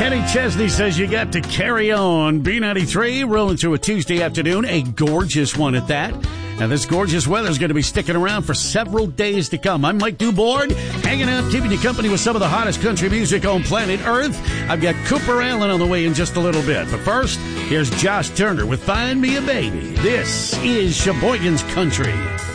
Kenny Chesney says you got to carry on. B93 rolling through a Tuesday afternoon, a gorgeous one at that. And this gorgeous weather is going to be sticking around for several days to come. I'm Mike Dubord, hanging out, keeping you company with some of the hottest country music on planet Earth. I've got Cooper Allen on the way in just a little bit. But first, here's Josh Turner with Find Me a Baby. This is Sheboygan's Country.